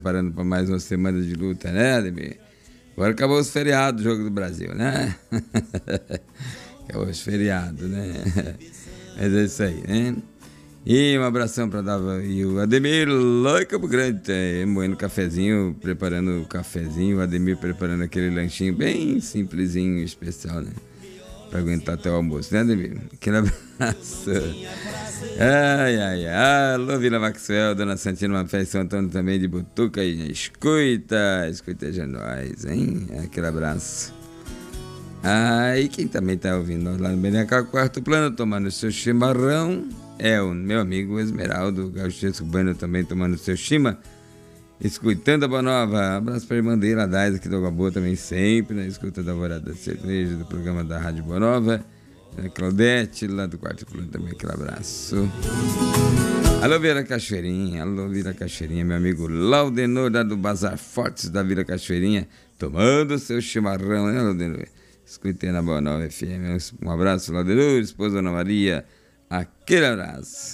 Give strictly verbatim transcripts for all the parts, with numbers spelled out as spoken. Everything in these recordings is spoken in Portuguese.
Preparando para mais uma semana de luta, né, Ademir? Agora acabou os feriados do Jogo do Brasil, né? Acabou os feriados, né? Mas é isso aí, né? E um abração para Dava e o Ademir lá em Campo Grande, tá, moendo cafezinho, preparando o cafezinho, o Ademir preparando aquele lanchinho bem simplesinho, especial, né? Para aguentar até o almoço, né, Ademir? Aquele abraço. Ai, ai, ai. Alô, Vila Maxwell, Dona Santina, uma festa, São Antônio também de Butuca. E escuta, escuta já nós, hein? Aquele abraço. Ah, e quem também tá ouvindo nós lá no Beneca, quarto plano, tomando seu chimarrão, é o meu amigo Esmeraldo Gauchesco Bueno, também tomando seu chima, escutando a Boa Nova. Abraço pra irmã dele, a Dais, aqui do Água Boa, também sempre na escuta da Alvorada Cerveja, do programa da Rádio Boa Nova. A Claudete, lá do quarto plano, também aquele abraço. Alô, Vila Cachoeirinha, alô, Vila Cachoeirinha, meu amigo Laudenor, lá do Bazar Fortes da Vila Cachoeirinha, tomando seu chimarrão, né, Laudenor? Escutei na Boa Nova F M. Um abraço, Laudenor, esposa Ana Maria, aquele abraço.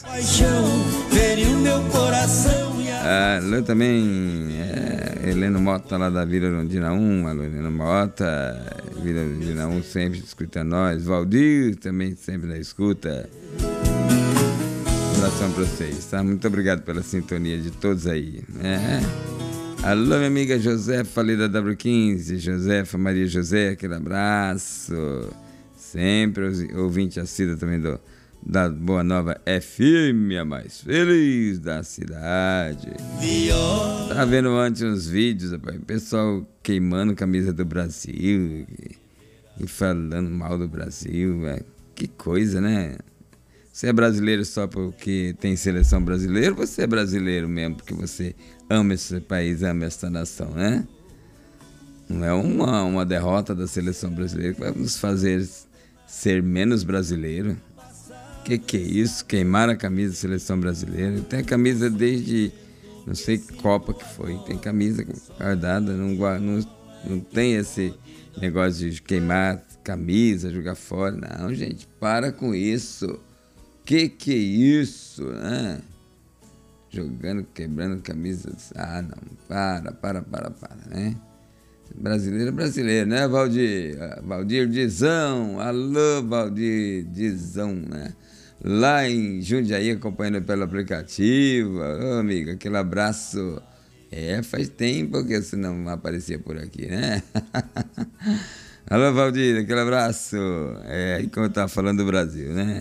Ah, alô também, é, Helena Mota, lá da Vila Londrina um, alô, Helena Mota, Vila Londrina um, sempre escutando nós. Valdir, também sempre na escuta. Um abração para vocês, tá? Muito obrigado pela sintonia de todos aí, né? Alô, minha amiga Josefa, ali da W quinze, Josefa Maria José, aquele abraço. Sempre ouvinte assíduo também do, da Boa Nova F M, a mais feliz da cidade. Tava vendo antes uns vídeos, rapaz, pessoal queimando camisa do Brasil e, e falando mal do Brasil, véio. Que coisa, né? Você é brasileiro só porque tem seleção brasileira, ou você é brasileiro mesmo porque você ama esse país, ama essa nação, né? Não é uma, uma derrota da seleção brasileira que vai nos fazer ser menos brasileiro. Que que é isso? Queimar a camisa da seleção brasileira. Tem a camisa desde, não sei que Copa que foi, tem camisa guardada, não, não, não tem esse negócio de queimar camisa, jogar fora. Não, gente, para com isso. Que que é isso, né? Jogando, quebrando camisas. Ah, não. Para, para, para, para, né? Brasileiro é brasileiro, né, Valdir? Valdir Dizão. Alô, Valdir Dizão, né? Lá em Jundiaí, acompanhando pelo aplicativo. Ô, amigo, aquele abraço. É, faz tempo que você não aparecia por aqui, né? Alô, Valdir, aquele abraço. É, e como eu tava falando do Brasil, né?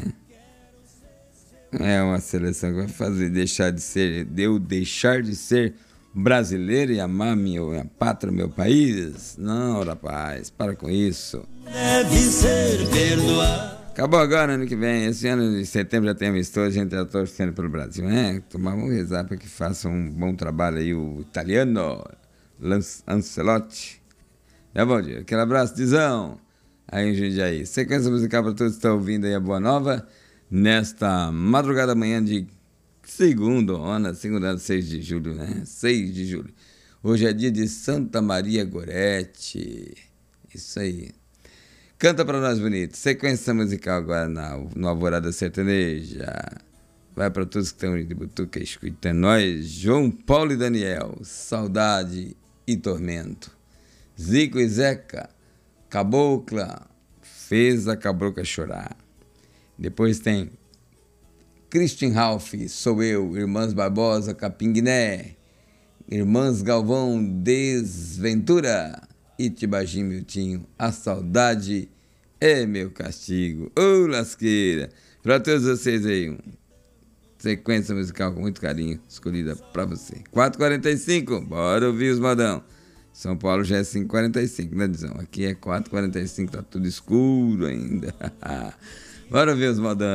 É uma seleção que vai fazer deixar de ser, eu deixar de ser brasileiro e amar minha, minha pátria, meu país? Não, rapaz, para com isso. Deve ser perdoado. Acabou agora, ano que vem, esse ano de setembro já tem amistoso, a gente já está torcendo pelo Brasil, né? Tomar um rezar para que faça um bom trabalho aí o italiano, Lance Ancelotti. É bom dia, aquele abraço, Dizão, aí em Jundiaí. Sequência musical para todos que estão ouvindo aí a Boa Nova. Nesta madrugada manhã de segunda, ona, segunda, seis de julho, né? seis de julho. Hoje é dia de Santa Maria Gorete. Isso aí. Canta pra nós, bonito. Sequência musical agora na, no Alvorada Sertaneja. Vai pra todos que estão de Butuca escutando nós. João Paulo e Daniel. Saudade e Tormento. Zico e Zeca. Cabocla. Fez a cabocla chorar. Depois tem Christian Ralph, Sou Eu, Irmãs Barbosa, Capinguiné, Irmãs Galvão, Desventura, Itibagi, Miltinho, A Saudade é Meu Castigo. Ô, oh, lasqueira! Para todos vocês aí, uma sequência musical com muito carinho, escolhida para você. quatro e quarenta e cinco, bora ouvir os modão. São Paulo já é cinco e quarenta e cinco, né, Dizão? Aqui é quatro e quarenta e cinco, tá tudo escuro ainda. Bora ver os modão.